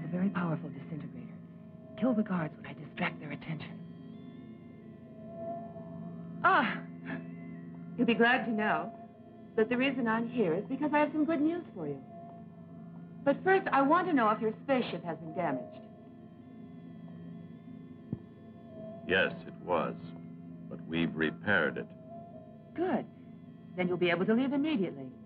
a very powerful disintegrator. Kill the guards when I distract their attention. Ah! You'll be glad to know that the reason I'm here is because I have some good news for you. But first, I want to know if your spaceship has been damaged. Yes, it was. But we've repaired it. Good. Then you'll be able to leave immediately.